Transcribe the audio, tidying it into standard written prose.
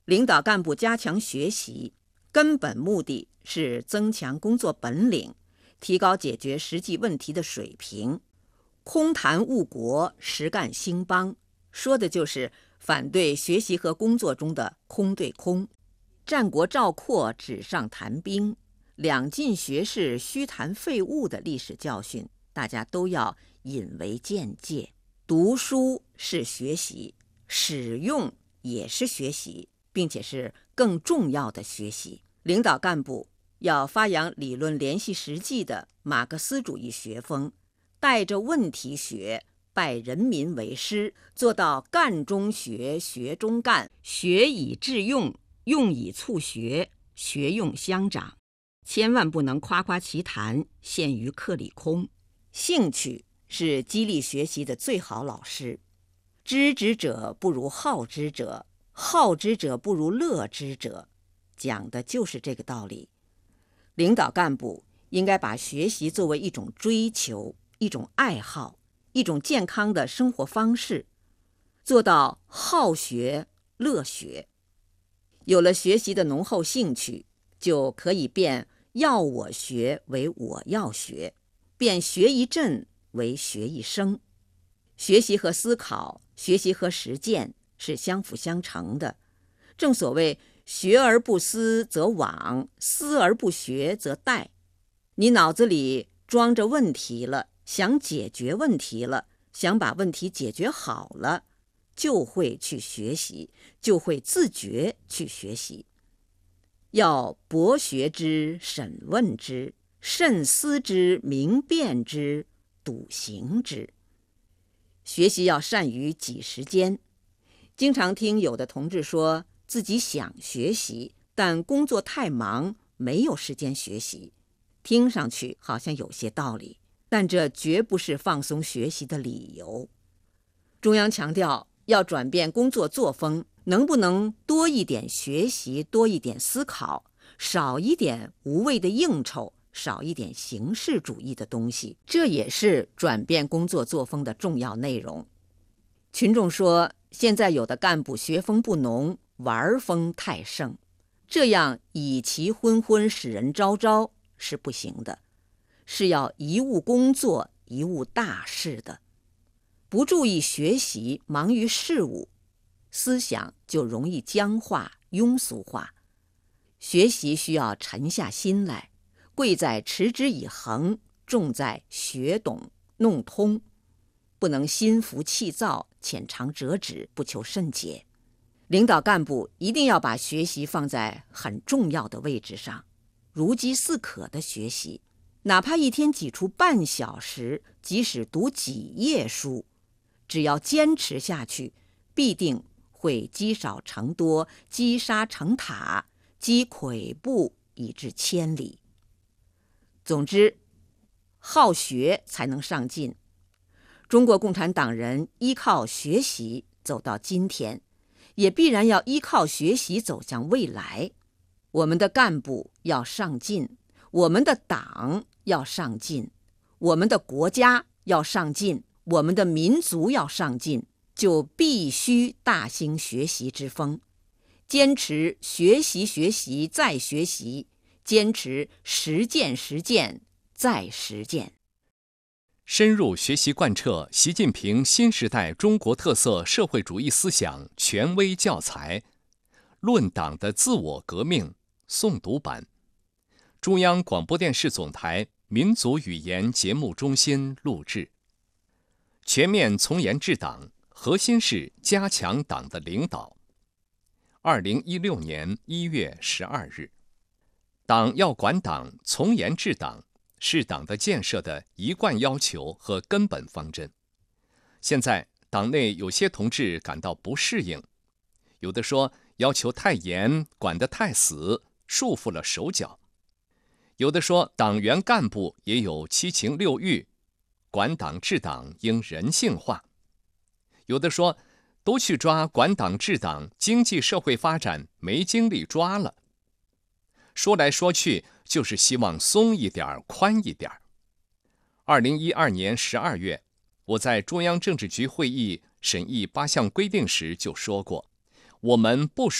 领导干部加强学习，根本目的是增强工作本领，提高解决实际问题的水平。空谈误国，实干兴邦，说的就是反对学习和工作中的空对空。战国赵括纸上谈兵，两晋学士虚谈废物的历史教训，大家都要引为鉴戒。读书是学习，使用也是学习，并且是更重要的学习。领导干部要发扬理论联系实际的马克思主义学风，带着问题学，拜人民为师，做到干中学，学中干，学以致用，用以促学，学用相长。千万不能夸夸其谈，陷于课里空。兴趣是激励学习的最好老师。知之者不如好之者，好之者不如乐之者，讲的就是这个道理。领导干部应该把学习作为一种追求，一种爱好，一种健康的生活方式，做到好学乐学。有了学习的浓厚兴趣，就可以变要我学为我要学，变学一阵为学一生。学习和思考，学习和实践是相辅相成的。正所谓学而不思则罔，思而不学则殆。你脑子里装着问题了，想解决问题了，想把问题解决好了，就会去学习，就会自觉去学习。要博学之，审问之，慎思之，明辨之，笃行之。学习要善于挤时间。经常听有的同志说自己想学习，但工作太忙，没有时间学习。听上去好像有些道理，但这绝不是放松学习的理由。中央强调要转变工作作风，能不能多一点学习，多一点思考，少一点无谓的应酬，少一点形式主义的东西，这也是转变工作作风的重要内容。群众说，现在有的干部学风不浓，玩风太盛，这样以其昏昏，使人昭昭是不行的，是要贻误工作，贻误大事的。不注意学习，忙于事务，思想就容易僵化、庸俗化。学习需要沉下心来，贵在持之以恒，重在学懂弄通，不能心浮气躁、浅尝辄止、不求甚解。领导干部一定要把学习放在很重要的位置上，如饥似渴的学习，哪怕一天挤出半小时，即使读几页书，只要坚持下去，必定会积少成多，积沙成塔，积跬步以至千里。总之，好学才能上进。中国共产党人依靠学习走到今天，也必然要依靠学习走向未来。我们的干部要上进，我们的党要上进，我们的国家要上进，我们的民族要上进，就必须大兴学习之风，坚持学习学习再学习，坚持实践实践再实践。 深入学习贯彻习近平新时代中国特色社会主义思想权威教材《论党的自我革命》诵读版，中央广播电视总台民族语言节目中心录制。全面从严治党，核心是加强党的领导。2016年1月12日，党要管党，从严治党，是党的建设的一贯要求和根本方针。现在党内有些同志感到不适应，有的说要求太严，管得太死，束缚了手脚；有的说党员干部也有七情六欲，管党治党应人性化；有的说都去抓管党治党，经济社会发展没精力抓了。说来说去，就是希望松一点，宽一点。2012年12月，我在中央政治局会议审议8项规定时就说过，我们不